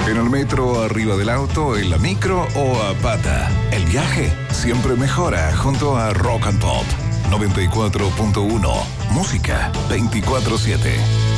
En el metro, arriba del auto, en la micro o a pata. El viaje siempre mejora junto a Rock and Pop 94.1. Música 24/7.